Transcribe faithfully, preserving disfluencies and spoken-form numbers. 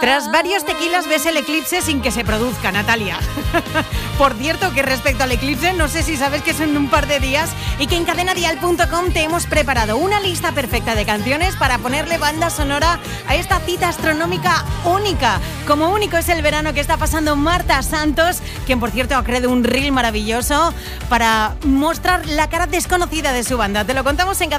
Tras varios tequilas ves el eclipse sin que se produzca, Natalia. Por cierto, que respecto al eclipse, no sé si sabes que es en un par de días y que en cadena dial punto com te hemos preparado una lista perfecta de canciones para ponerle banda sonora a esta cita astronómica única. Como único es el verano que está pasando Marta Santos, quien por cierto ha creado un reel maravilloso para mostrar la cara desconocida de su banda. Te lo contamos en cadena.